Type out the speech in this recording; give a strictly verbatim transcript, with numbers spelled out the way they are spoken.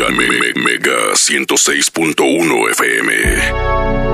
Mega, me, me, Mega ciento seis punto uno F M.